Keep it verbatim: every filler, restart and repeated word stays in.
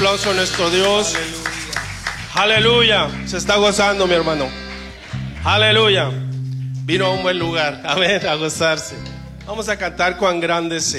Aplauso a nuestro Dios. Aleluya. Se está gozando, mi hermano. Aleluya. Vino a un buen lugar. A ver, a gozarse. Vamos a cantar cuán grande es Él.